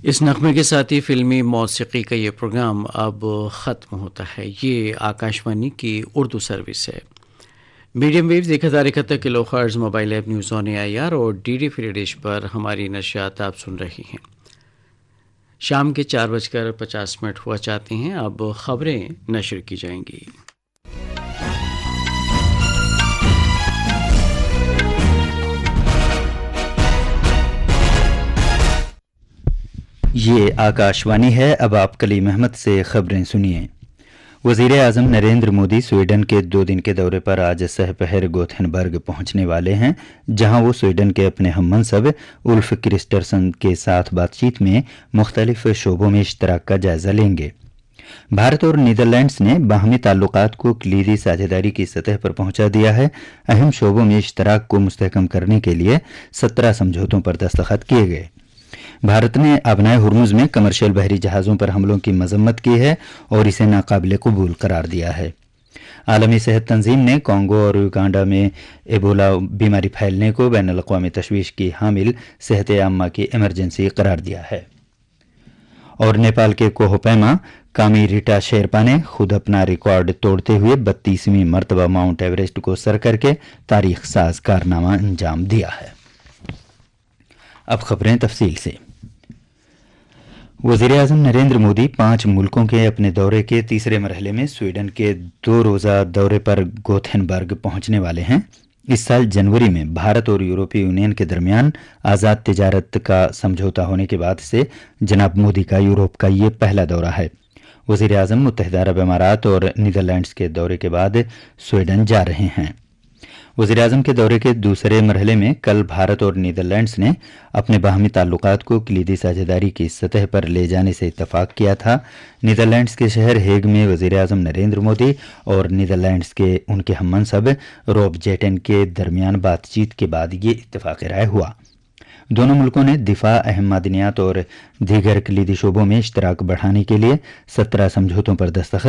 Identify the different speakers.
Speaker 1: اس نغمے کے ساتھ ہی فلمی موسیقی کا یہ پروگرام اب ختم ہوتا ہے۔ یہ آکاشوانی کی اردو سروس ہے۔ Medium views 1071 kilo hertz mobile app news on AIR اور DD فری ڈش پر ہماری نشریات آپ سن رہی ہیں۔ شام کے 4:50 ہوا چاہتے ہیں، اب خبریں نشر کی جائیں گی۔
Speaker 2: یہ آکاشوانی ہے۔ اب آپ کلیم احمد سے خبریں سنیے۔ وزیر اعظم نریندر مودی سویڈن کے 2 دن کے دورے پر آج سہ گوتھنبرگ پہنچنے والے ہیں، جہاں وہ سویڈن کے اپنے ہم منصب اولف کرسٹرسن کے ساتھ بات چیت میں مختلف شعبوں میں اشتراک کا جائزہ لیں گے۔ بھارت اور نیدرلینڈز نے باہمی تعلقات کو کلیدی ساجھیداری کی سطح پر پہنچا دیا ہے۔ اہم شعبوں میں اشتراک کو مستحکم کرنے کے لیے 17 سمجھوتوں پر دستخط کیے گئے۔ بھارت نے آبنائے ہرمز میں کمرشل بحری جہازوں پر حملوں کی مذمت کی ہے اور اسے ناقابل قبول قرار دیا ہے۔ عالمی صحت تنظیم نے کانگو اور یوگانڈا میں ایبولا بیماری پھیلنے کو بین الاقوامی تشویش کی حامل صحت عامہ کی ایمرجنسی قرار دیا ہے۔ اور نیپال کے کوہ پیما کامی ریٹا شیرپا نے خود اپنا ریکارڈ توڑتے ہوئے 32ویں مرتبہ ماؤنٹ ایوریسٹ کو سر کر کے تاریخ ساز کارنامہ انجام دیا ہے۔ اب خبریں تفصیل سے۔ وزیر اعظم نریندر مودی 5 ملکوں کے اپنے دورے کے تیسرے مرحلے میں سویڈن کے 2 روزہ دورے پر گوتھنبرگ پہنچنے والے ہیں۔ اس سال جنوری میں بھارت اور یورپی یونین کے درمیان آزاد تجارت کا سمجھوتا ہونے کے بعد سے جناب مودی کا یورپ کا یہ پہلا دورہ ہے۔ وزیر اعظم متحدہ عرب امارات اور نیدرلینڈز کے دورے کے بعد سویڈن جا رہے ہیں۔ وزیر اعظم کے دورے کے دوسرے مرحلے میں کل بھارت اور نیدرلینڈز نے اپنے باہمی تعلقات کو کلیدی ساجھیداری کی سطح پر لے جانے سے اتفاق کیا تھا۔ نیدرلینڈز کے شہر ہیگ میں وزیر اعظم نریندر مودی اور نیدرلینڈز کے ان کے ہم منصب روب جیٹن کے درمیان بات چیت کے بعد یہ اتفاق رائے ہوا۔ دونوں ملکوں نے دفاع، اہم معدنیات اور دیگر کلیدی شعبوں میں اشتراک بڑھانے کے لیے 17 سمجھوتوں پر دستخط